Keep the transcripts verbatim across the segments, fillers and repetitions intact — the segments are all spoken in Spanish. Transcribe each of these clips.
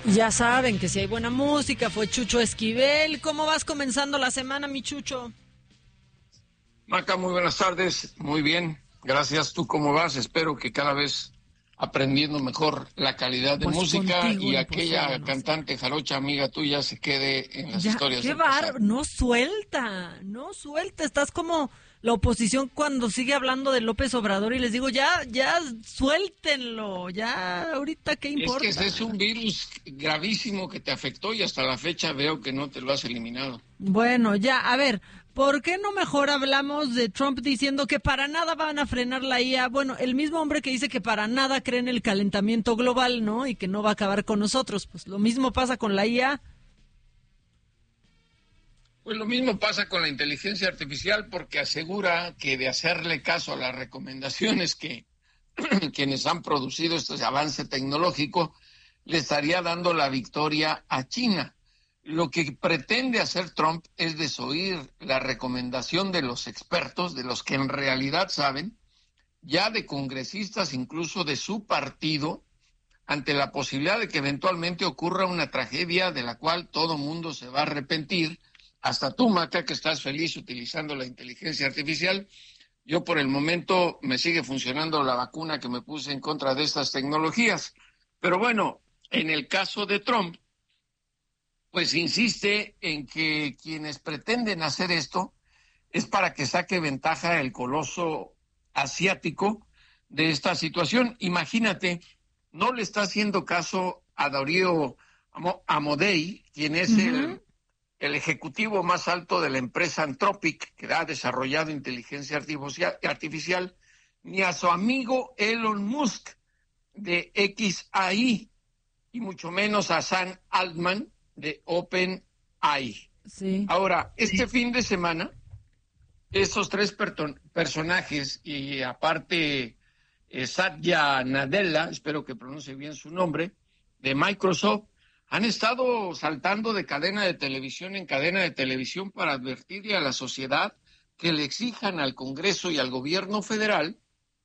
Ya saben que si hay buena música, fue Chucho Esquivel. ¿Cómo vas comenzando la semana, mi Chucho? Maca, muy buenas tardes. Muy bien, gracias. ¿Tú cómo vas? Espero que cada vez aprendiendo mejor la calidad de Pues música y aquella no cantante sé. jarocha amiga tuya se quede en las ya, historias qué del bar, pasado. No suelta, no suelta. Estás como la oposición cuando sigue hablando de López Obrador y les digo, ya, ya, suéltenlo, ya, ahorita qué importa. Es que ese es un virus gravísimo que te afectó y hasta la fecha veo que no te lo has eliminado. Bueno, ya, a ver, ¿por qué no mejor hablamos de Trump diciendo que para nada van a frenar la I A? Bueno, el mismo hombre que dice que para nada cree en el calentamiento global, ¿no? Y que no va a acabar con nosotros. Pues lo mismo pasa con la I A. Pues lo mismo pasa con la inteligencia artificial porque asegura que de hacerle caso a las recomendaciones que quienes han producido este avance tecnológico le estaría dando la victoria a China. Lo que pretende hacer Trump es desoír la recomendación de los expertos, de los que en realidad saben, ya de congresistas incluso de su partido, ante la posibilidad de que eventualmente ocurra una tragedia de la cual todo mundo se va a arrepentir. Hasta tú, Maca, que estás feliz utilizando la inteligencia artificial. Yo por el momento me sigue funcionando la vacuna que me puse en contra de estas tecnologías. Pero bueno, en el caso de Trump, pues insiste en que quienes pretenden hacer esto es para que saque ventaja el coloso asiático de esta situación. Imagínate, no le está haciendo caso a Darío Amodei, quien es uh-huh. el, el ejecutivo más alto de la empresa Anthropic, que ha desarrollado inteligencia artificial, artificial, ni a su amigo Elon Musk de X A I, y mucho menos a Sam Altman de OpenAI. Sí. Ahora, este sí. fin de semana, esos tres per- personajes, y aparte eh, Satya Nadella, espero que pronuncie bien su nombre, de Microsoft, han estado saltando de cadena de televisión en cadena de televisión para advertirle a la sociedad que le exijan al Congreso y al gobierno federal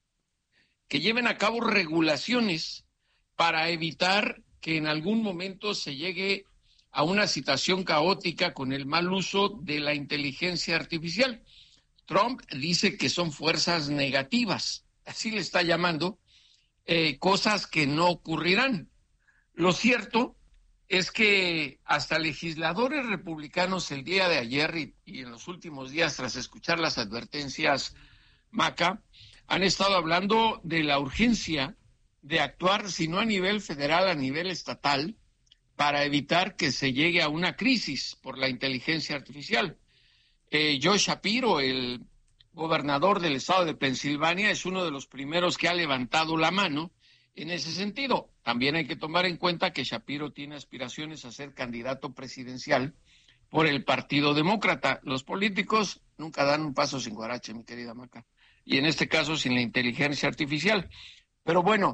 que lleven a cabo regulaciones para evitar que en algún momento se llegue a una situación caótica con el mal uso de la inteligencia artificial. Trump dice que son fuerzas negativas, así le está llamando, eh, cosas que no ocurrirán. Lo cierto es que hasta legisladores republicanos el día de ayer y, y en los últimos días, tras escuchar las advertencias, Maca, han estado hablando de la urgencia de actuar, si no a nivel federal, a nivel estatal, para evitar que se llegue a una crisis por la inteligencia artificial. Eh, Joe Shapiro, el gobernador del estado de Pensilvania, es uno de los primeros que ha levantado la mano en ese sentido. También hay que tomar en cuenta que Shapiro tiene aspiraciones a ser candidato presidencial por el Partido Demócrata. Los políticos nunca dan un paso sin guarache, mi querida Maca, y en este caso sin la inteligencia artificial. Pero bueno,